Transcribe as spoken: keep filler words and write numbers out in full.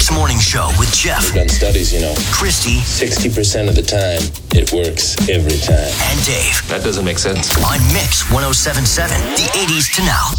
Mix Morning Show with Jeff. We've done studies, you know. Christy. sixty percent of the time, it works every time. And Dave. That doesn't make sense. On Mix one oh seven point seven, the eighties to now.